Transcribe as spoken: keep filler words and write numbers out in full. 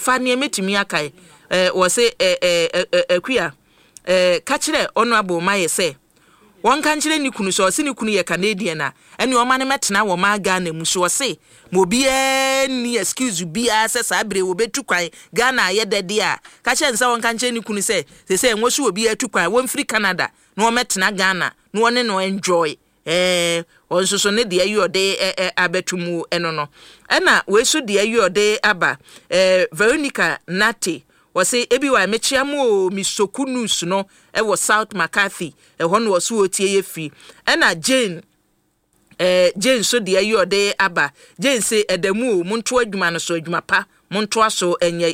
fa ne metumi akai eh wo se eh eh akua eh ka kire honorable maye say won kan kire ni kunu so se ni kunu ye Canadian na ene o ma ne metena wo ma Ghana mu so se mo bia ni excuse bia se sabre wo betu kwan Ghana ye dede a ka kire nsa won kan kire ni kunu se se se enwo so obi atu kwan won free Canada na wo metena Ghana na wo ne no enjoy eh onso so ne de ayode abetumu eno no ena we so de ayode aba eh Veronica Nati wose ebi wa mechiamu misoku news no e wo South McCarthy e ho no so otie ye fi ena Jane eh Jane so de ayode aba Jane say edamu monto adwuma no so adwuma pa monto aso enye